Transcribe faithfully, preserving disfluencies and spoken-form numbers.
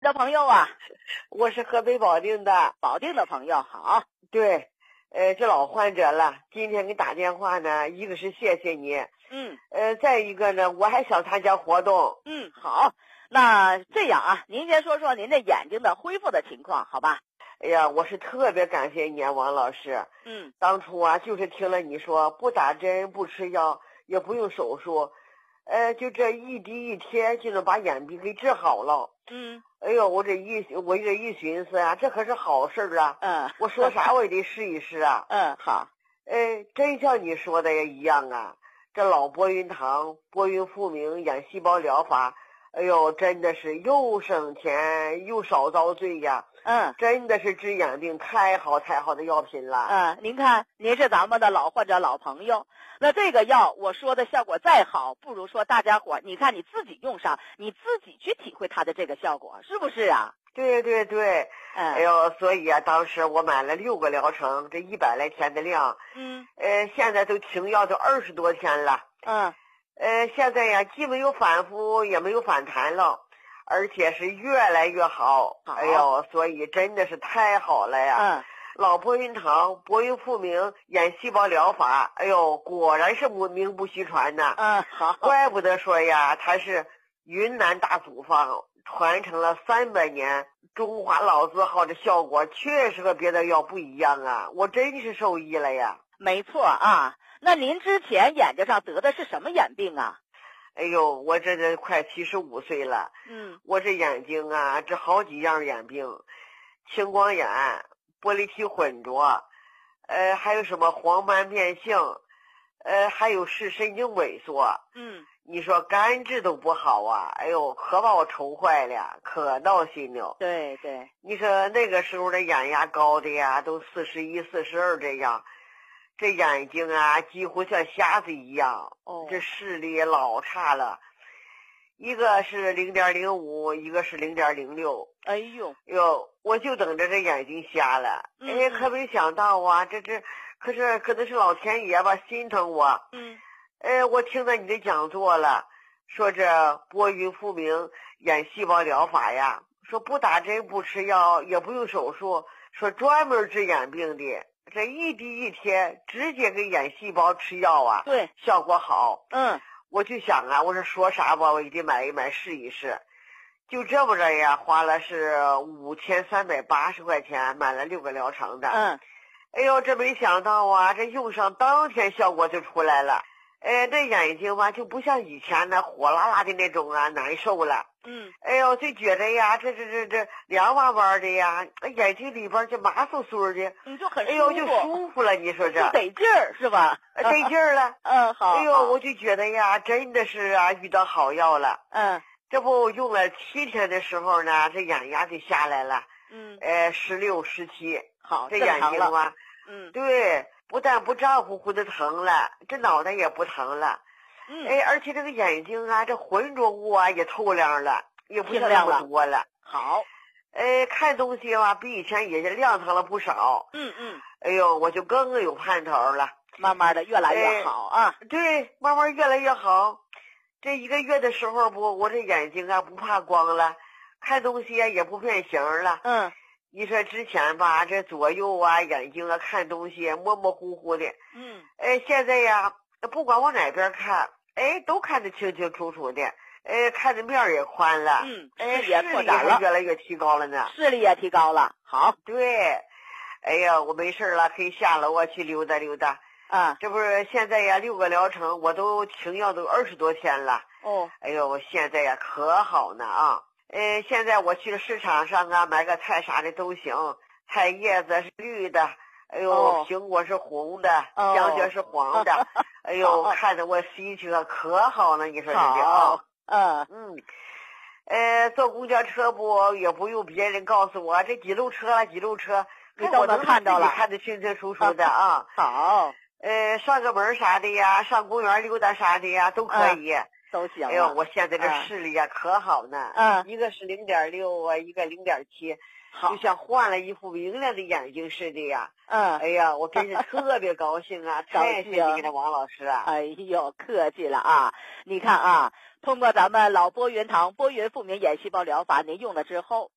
的朋友啊？ 我是河北保定的。 保定的朋友，好。 对，呃，这老患者了，今天给打电话呢，一个是谢谢你， 嗯， 呃，再一个呢，我还想参加活动。 嗯，好，那这样啊，您先说说您的眼睛的恢复的情况，好吧？ 哎呀，我是特别感谢你啊，王老师。 嗯， 当初啊，就是听了你说不打针、不吃药，也不用手术，呃，就这一滴一贴就能把眼病给治好了。 嗯， 哎呦，我这一我这一寻思啊，这可是好事啊。 嗯， 我说啥我也得试一试啊。 嗯，好。 哎，真像你说的也一样啊。这老博云堂博云复明眼细胞疗法，哎呦，真的是又省钱又少遭罪呀。 嗯， 真的是治眼病太好太好的药品了。 嗯，您看，您是咱们的老患者、老朋友，那这个药我说的效果再好，不如说大家伙，你看你自己用上，你自己去体会它的这个效果，是不是啊？ 对对对， 嗯， 哎呦，所以啊，当时我买了六个疗程，这一百来天的量， 嗯， 呃，现在都停药都二十多天了。 嗯， 呃，现在呀，既没有反复，也没有反弹了。而且是越来越好， 好哎呦，所以真的是太好了呀！ 嗯， 老博云堂博云复明眼细胞疗法，哎呦，果然是名名不虚传呐。 嗯，好， 怪不得说呀，它是云南大祖方，传承了三百年，中华老字号的效果确实和别的药不一样啊！我真是受益了呀。 没错啊，那您之前眼睛上得的是什么眼病啊？ 哎呦，我这这快七十五岁了， 嗯， 我这眼睛啊，这好几样眼病，青光眼、玻璃体混浊，呃，还有什么黄斑变性，呃，还有视神经萎缩。 嗯， 你说肝质都不好啊，哎呦，可把我愁坏了，可闹心了。 对对， 你说那个时候的眼压高的呀，都四十一、四十二这样。这眼睛啊，几乎像瞎子一样， 哦， 这视力也老差了，一个是零点零五，一个是零点零六。 哎呦， 哟，我就等着这眼睛瞎了。 嗯、 哎，可没想到啊，这这可是可能是老天爷吧，心疼我。 嗯， 哎，我听到你的讲座了，说这博云复明眼细胞疗法呀，说不打针不吃药也不用手术，说专门治眼病的。这一滴一贴，直接给眼细胞吃药啊， 对， 效果好。 嗯， 我就想啊，我说说啥吧，我也得买一买试一试。就这么着呀，花了是五千三百八十块钱买了六个疗程的。 嗯， 哎呦，这没想到啊，这用上当天效果就出来了。哎，这眼睛吧就不像以前那火辣辣的那种啊，难受了。 嗯， 哎呦，就觉得呀，这这这这凉巴巴的呀，眼睛里边就麻酥酥的， 你就很舒服， 哎呦，就舒服了。你说这得劲儿是吧？ 得劲儿了。 嗯，好。 哎呦，我就觉得呀，真的是啊，遇到好药了。 嗯， 这不用了七天的时候呢，这眼压就下来了。 嗯， 呃，十六、十七， 好， 这眼睛吧， 嗯， 对，不但不胀乎乎的疼了，这脑袋也不疼了。 嗯， 哎，而且这个眼睛啊，这浑浊物啊也透亮了，也不像那么多了。 好， 哎，看东西吧，比以前也是亮堂了不少。 嗯嗯， 哎呦，我就更有盼头了， 慢慢的越来越好啊。 哎、对，慢慢越来越好。这一个月的时候不，我这眼睛啊不怕光了，看东西啊也不变形了。 嗯， 你说之前吧，这左右啊眼睛啊看东西模模糊糊的。 嗯， 哎，现在呀，不管往哪边看，哎，都看得清清楚楚的。哎，看的面也宽了。 嗯， 哎， 视野扩展了， 越来越提高了呢。 视力也提高了。好， 对。哎呀，我没事了，可以下楼啊去溜达溜达。 啊， 这不是现在呀，六个疗程我都停药都二十多天了。 哦， 哎呦，我现在呀可好呢啊！呃，现在我去了市场上啊，买个菜啥的都行，菜叶子是绿的，哎呦， 哦、 苹果是红的， 哦、 香蕉是黄的，哎呦，看着我心情啊可好呢，你说这个啊？ 嗯嗯，呃，坐公交车不也不用别人告诉我这几路车了几路车， 你都能看到了， 看得清清楚楚的啊。 好。 呃，上个门啥的呀，上公园溜达啥的呀，都可以， 嗯、都行。 哎呦，我现在这视力呀、嗯、可好呢， 嗯， 一个是零点六啊，一个零点七，就像换了一副明亮的眼睛似的呀。 嗯， 哎呀，我真是特别高兴啊，太谢谢你了，王老师啊。 哎呦，客气了啊！你看啊，通过咱们老博云堂博云复明眼细胞疗法，您用了之后，